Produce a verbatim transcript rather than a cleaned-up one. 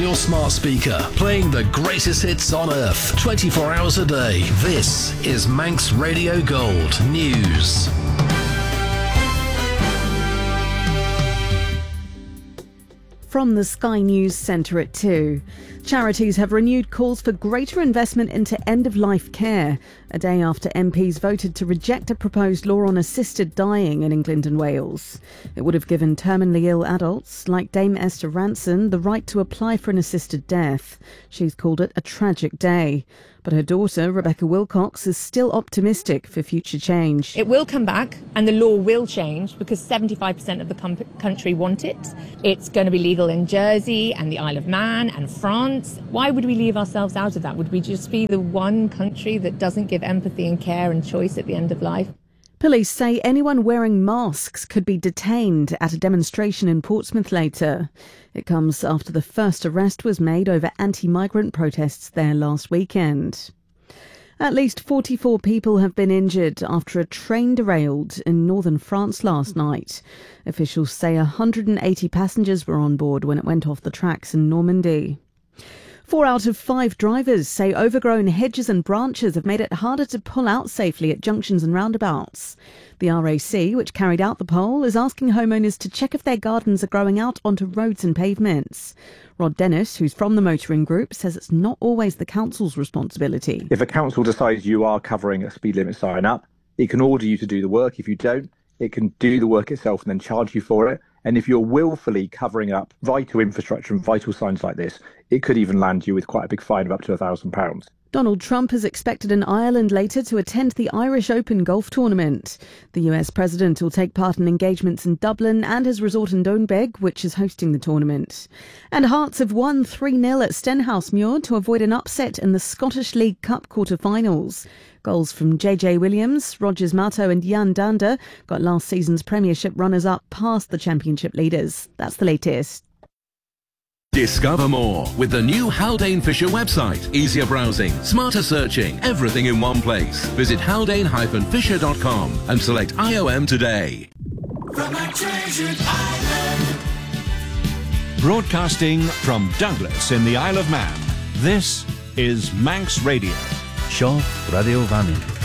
your smart speaker, playing the greatest hits on earth, twenty-four hours a day. This is Manx Radio Gold News. From the Sky News Centre at two. Charities have renewed calls for greater investment into end-of-life care, a day after M Ps voted to reject a proposed law on assisted dying in England and Wales. It would have given terminally ill adults, like Dame Esther Ranson, the right to apply for an assisted death. She's called it a tragic day. But her daughter, Rebecca Wilcox, is still optimistic for future change. It will come back and the law will change because seventy-five percent of the com- country want it. It's going to be legal in Jersey and the Isle of Man and France. Why would we leave ourselves out of that? Would we just be the one country that doesn't give empathy and care and choice at the end of life? Police say anyone wearing masks could be detained at a demonstration in Portsmouth later. It comes after the first arrest was made over anti-migrant protests there last weekend. At least forty-four people have been injured after a train derailed in northern France last night. Officials say one hundred eighty passengers were on board when it went off the tracks in Normandy. Four out of five drivers say overgrown hedges and branches have made it harder to pull out safely at junctions and roundabouts. The R A C, which carried out the poll, is asking homeowners to check if their gardens are growing out onto roads and pavements. Rod Dennis, who's from the motoring group, says it's not always the council's responsibility. If a council decides you are covering a speed limit sign up, it can order you to do the work. If you don't, it can do the work itself and then charge you for it. And if you're willfully covering up vital infrastructure and vital signs like this, it could even land you with quite a big fine of up to one thousand pounds. Donald Trump is expected in Ireland later to attend the Irish Open golf tournament. The U S president will take part in engagements in Dublin and his resort in Doonbeg, which is hosting the tournament. And Hearts have won three nil at Stenhousemuir to avoid an upset in the Scottish League Cup quarter-finals. Goals from J J Williams, Rogers Mato and Jan Danda got last season's Premiership runners-up past the Championship leaders. That's the latest. Discover more with the new Haldane Fisher website. Easier browsing, smarter searching, everything in one place. Visit haldane dash fisher dot com and select I O M today. From our treasured island. Broadcasting from Douglas in the Isle of Man, this is Manx Radio. Seo Radio Vannin.